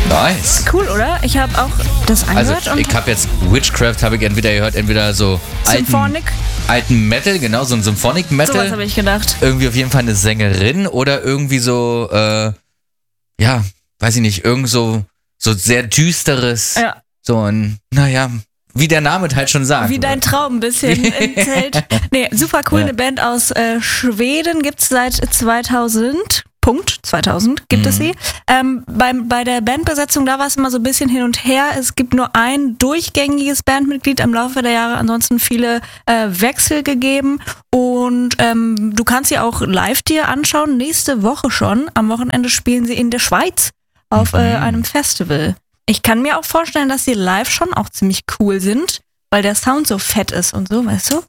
Nice. Cool, oder? Ich habe auch das angehört. Also ich habe jetzt Witchcraft habe ich entweder gehört, entweder so alten Metal, genau, so ein Symphonic Metal. Sowas habe ich gedacht. Irgendwie auf jeden Fall eine Sängerin oder irgendwie so, ja, weiß ich nicht, irgend so sehr düsteres, so ein, naja, wie der Name halt schon sagt. Wie dein Traum ein bisschen im Zelt. Nee, super cool, eine Band aus Schweden gibt's seit 2000 gibt es sie. Bei der Bandbesetzung, da war es immer so ein bisschen hin und her. Es gibt nur ein durchgängiges Bandmitglied im Laufe der Jahre, ansonsten viele Wechsel gegeben. Und du kannst sie auch live dir anschauen, nächste Woche schon. Am Wochenende spielen sie in der Schweiz auf einem Festival. Ich kann mir auch vorstellen, dass sie live schon auch ziemlich cool sind, weil der Sound so fett ist und so, weißt du?